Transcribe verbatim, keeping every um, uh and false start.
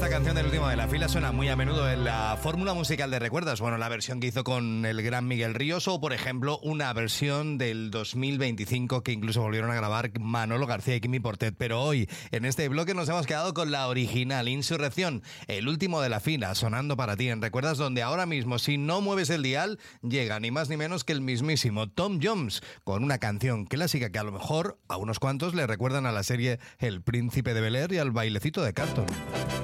esta canción del último de la fila suena muy a menudo en la fórmula musical de Recuerdas. Bueno, la versión que hizo con el gran Miguel Ríos o, por ejemplo, una versión del dos mil veinticinco que incluso volvieron a grabar Manolo García y Quimi Portet. Pero hoy, en este bloque, nos hemos quedado con la original, Insurrección, el último de la fila, sonando para ti en Recuerdas, donde ahora mismo, si no mueves el dial, llega ni más ni menos que el mismísimo Tom Jones con una canción clásica que a lo mejor a unos cuantos le recuerdan a la serie El Príncipe de Bel-Air y al bailecito de Carlton.